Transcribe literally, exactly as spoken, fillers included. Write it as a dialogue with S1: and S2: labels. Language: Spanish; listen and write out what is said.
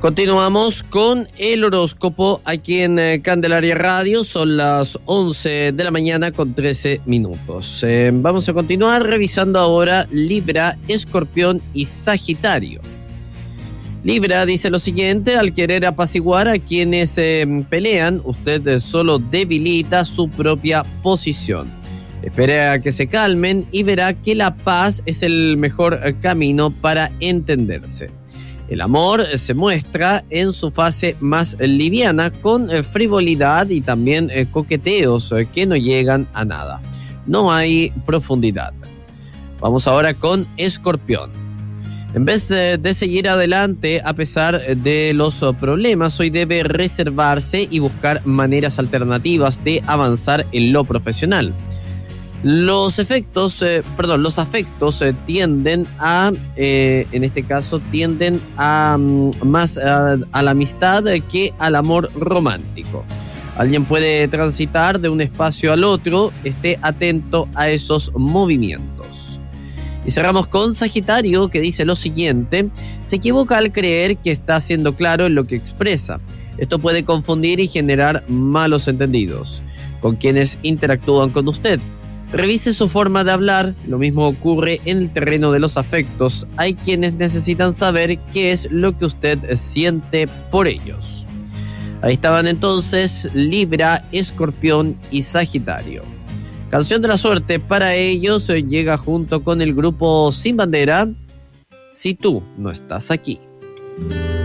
S1: Continuamos con el horóscopo aquí en eh, Candelaria Radio. Son las once de la mañana con trece minutos. Eh, vamos a continuar revisando ahora Libra, Escorpión y Sagitario. Libra dice lo siguiente: al querer apaciguar a quienes eh, pelean, usted eh, solo debilita su propia posición. Espere a que se calmen y verá que la paz es el mejor eh, camino para entenderse. El amor se muestra en su fase más liviana, con frivolidad y también coqueteos que no llegan a nada. No hay profundidad. Vamos ahora con Escorpión. En vez de seguir adelante a pesar de los problemas, hoy debe reservarse y buscar maneras alternativas de avanzar en lo profesional. Los efectos, eh, perdón, los afectos eh, tienden a, eh, en este caso, tienden a um, más a, a la amistad que al amor romántico. Alguien puede transitar de un espacio al otro, esté atento a esos movimientos. Y cerramos con Sagitario, que dice lo siguiente: se equivoca al creer que está siendo claro en lo que expresa. Esto puede confundir y generar malos entendidos con quienes interactúan con usted. Revise su forma de hablar. Lo mismo ocurre en el terreno de los afectos. Hay quienes necesitan saber qué es lo que usted siente por ellos. Ahí estaban entonces Libra, Escorpión y Sagitario. Canción de la suerte para ellos llega junto con el grupo Sin Bandera, Si tú no estás aquí.